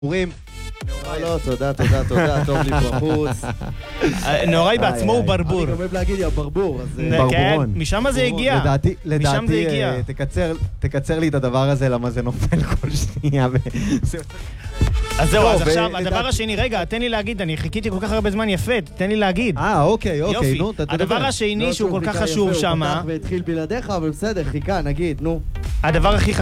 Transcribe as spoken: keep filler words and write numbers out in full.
לא, תודה, תודה, תודה, טוב לי בחוץ. נוראי בעצמו הוא ברבור. אני גם אוהב להגיד, יא ברבור. ברבורון. משם זה הגיע. לדעתי, לדעתי, תקצר לי את הדבר הזה, למה זה נופל כל שנייה. אז זהו, אז עכשיו, הדבר השני, רגע, תן לי להגיד, אני חיכיתי כל כך הרבה זמן יפה, תן לי להגיד. אה, אוקיי, אוקיי, נו, תדבר. הדבר השני שהוא כל כך חשוב שם. הוא פתח והתחיל בלעדיך, אבל בסדר, חיכה, נגיד, נו. הדבר הכי